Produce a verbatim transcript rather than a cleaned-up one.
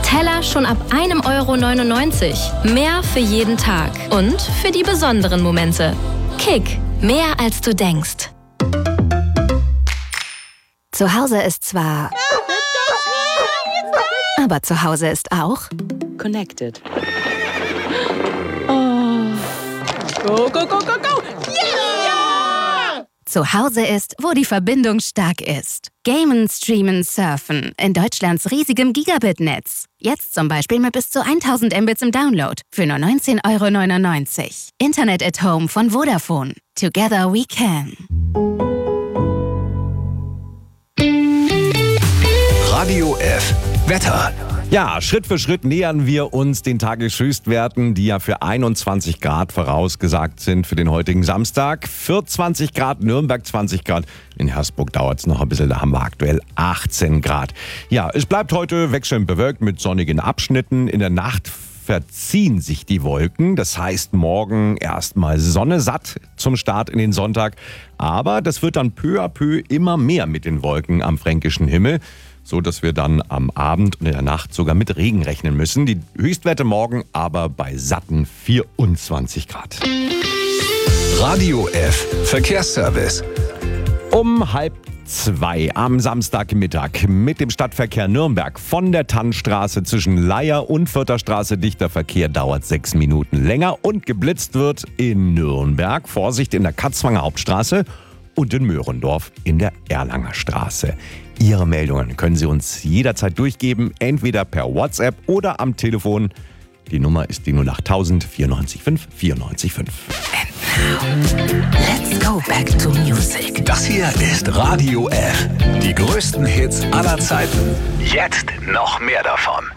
Teller schon ab einem Euro neunundneunzig. Mehr für jeden Tag. Und für die besonderen Momente. Kick. Mehr als du denkst. Zu Hause ist zwar... Aber zu Hause ist auch... Connected. Oh. Go, go, go, go, go! Yeah! Zu Hause ist, wo die Verbindung stark ist. Gamen, streamen, surfen. In Deutschlands riesigem Gigabit-Netz. Jetzt zum Beispiel mit bis zu tausend Mbits im Download. Für nur neunzehn Euro neunundneunzig. Internet at Home von Vodafone. Together we can. Radio F. Wetter. Ja, Schritt für Schritt nähern wir uns den Tageshöchstwerten, die ja für einundzwanzig Grad vorausgesagt sind für den heutigen Samstag. vierzwanzig Grad, Nürnberg zwanzig Grad. In Hersbruck dauert es noch ein bisschen, da haben wir aktuell achtzehn Grad. Ja, es bleibt heute wechselnd bewölkt mit sonnigen Abschnitten. In der Nacht verziehen sich die Wolken. Das heißt, morgen erstmal Sonne satt zum Start in den Sonntag. Aber das wird dann peu à peu immer mehr mit den Wolken am fränkischen Himmel, so dass wir dann am Abend und in der Nacht sogar mit Regen rechnen müssen. Die Höchstwerte morgen aber bei satten vierundzwanzig Grad. Radio F. Verkehrsservice. Um halb zwei am Samstagmittag mit dem Stadtverkehr Nürnberg von der Tannstraße zwischen Leier und Fürther Straße. Dichter Verkehr, dauert sechs Minuten länger und geblitzt wird in Nürnberg. Vorsicht in der Katzwanger Hauptstraße und in Möhrendorf in der Erlanger Straße. Ihre Meldungen können Sie uns jederzeit durchgeben, entweder per WhatsApp oder am Telefon. Die Nummer ist die null acht null null vier neun fünf vier neun fünf. And now, let's go back to music. Das hier ist Radio F. Die größten Hits aller Zeiten. Jetzt noch mehr davon.